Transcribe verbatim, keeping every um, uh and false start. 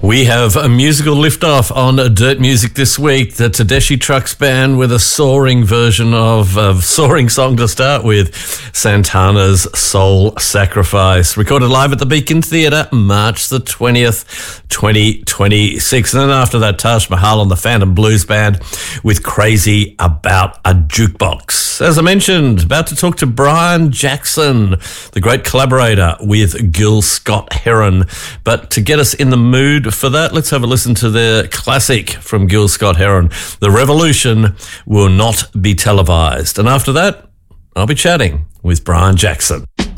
We have a musical liftoff on Dirt Music this week. The Tedeschi Trucks Band with a soaring version of a soaring song to start with, Santana's Soul Sacrifice. Recorded live at the Beacon Theatre, March the twentieth, twenty twenty-six. And then after that, Taj Mahal and the Phantom Blues Band with Crazy About a Jukebox. As I mentioned, about to talk to Brian Jackson, the great collaborator with Gil Scott-Heron. But to get us in the mood for that, let's have a listen to the classic from Gil Scott-Heron, The Revolution Will Not Be Televised. And after that, I'll be chatting with Brian Jackson.